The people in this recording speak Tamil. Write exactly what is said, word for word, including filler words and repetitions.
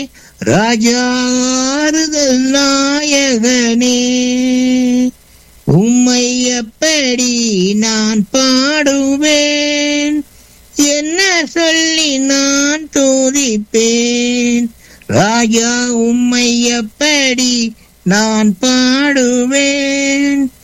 ராஜா ஆறுதல் நாயகனே, உம்மை எப்படி நான் பாடுவேன், என்ன சொல்லி நான் துதிப்பேன். ராஜா உம்மை எப்படி நான் பாடுவேன்.